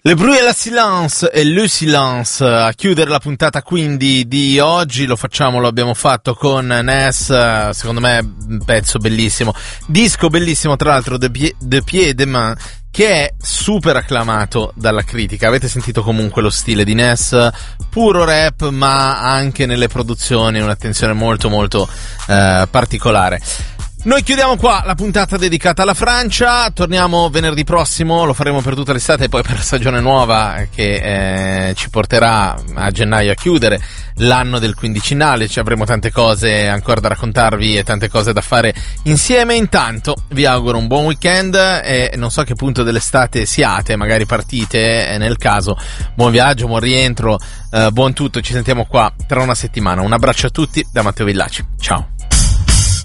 Le bruit et la silence e le silence a chiudere la puntata quindi di oggi. Lo abbiamo fatto con Ness, secondo me un pezzo bellissimo, disco bellissimo tra l'altro, de Pied de Main, che è super acclamato dalla critica. Avete sentito comunque lo stile di Ness, puro rap ma anche nelle produzioni un'attenzione molto molto particolare. Noi chiudiamo qua la puntata dedicata alla Francia, torniamo venerdì prossimo, lo faremo per tutta l'estate e poi per la stagione nuova che ci porterà a gennaio a chiudere l'anno del quindicinale. Ci avremo tante cose ancora da raccontarvi e tante cose da fare insieme. Intanto vi auguro un buon weekend e non so a che punto dell'estate siate, magari partite, e nel caso buon viaggio, buon rientro, buon tutto. Ci sentiamo qua tra una settimana. Un abbraccio a tutti da Matteo Villaci, ciao.